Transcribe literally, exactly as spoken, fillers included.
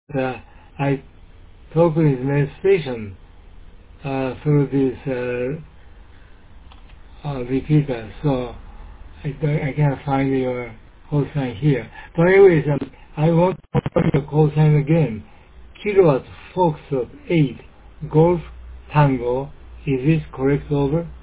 uh, I talk with main station uh, through this uh, uh, repeater, so I, don't- I can't find your call sign here. But anyways, um, I want to confirm your call sign again. Kilowatt Foxtrot eight Golf Tango. Is this correct over?